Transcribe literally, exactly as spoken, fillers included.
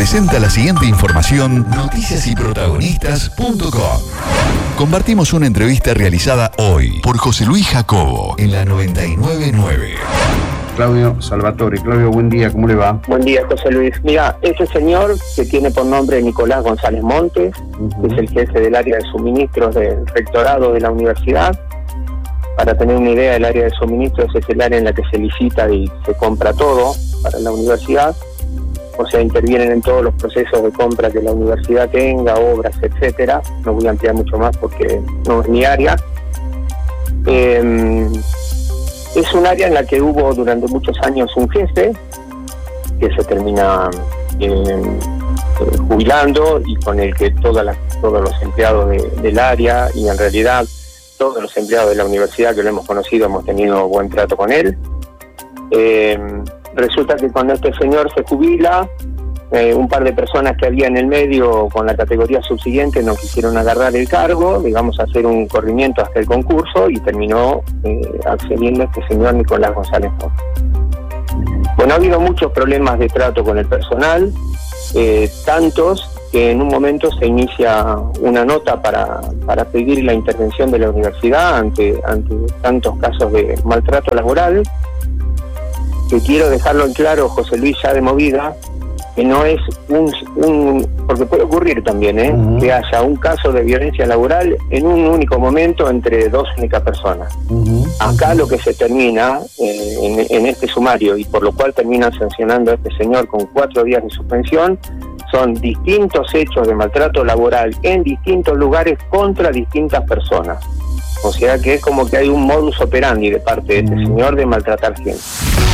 presenta la siguiente información noticias y protagonistas punto com. Compartimos una entrevista realizada hoy por José Luis Jacobo en la noventa y nueve punto nueve. Claudio Salvatore. Claudio, buen día, ¿cómo le va? Buen día, José Luis. Mira, ese señor que tiene por nombre Nicolás González Montes, uh-huh. que es el jefe del área de suministros del rectorado de la universidad. Para tener una idea, el área de suministros es el área en la que se licita y se compra todo para la universidad. O sea, intervienen en todos los procesos de compra que la universidad tenga, obras, etcétera. No voy a ampliar mucho más porque no es mi área. Eh, es un área en la que hubo durante muchos años un jefe que se termina eh, jubilando y con el que todas las, todos los empleados de, del área y en realidad todos los empleados de la universidad que lo hemos conocido hemos tenido buen trato con él. Eh, resulta que cuando este señor se jubila, eh, un par de personas que había en el medio con la categoría subsiguiente no quisieron agarrar el cargo, digamos hacer un corrimiento hasta el concurso y terminó eh, accediendo este señor Nicolás González Montes. Bueno, ha habido muchos problemas de trato con el personal, eh, tantos que en un momento se inicia una nota para, para pedir la intervención de la universidad ante, ante tantos casos de maltrato laboral, que quiero dejarlo en claro, José Luis, ya de movida, que no es un, un porque puede ocurrir también, ¿eh? Uh-huh. que haya un caso de violencia laboral en un único momento entre dos únicas personas. Uh-huh. Acá lo que se termina eh, en, en este sumario, y por lo cual terminan sancionando a este señor con cuatro días de suspensión, son distintos hechos de maltrato laboral en distintos lugares contra distintas personas. O sea que es como que hay un modus operandi de parte de este señor de maltratar gente.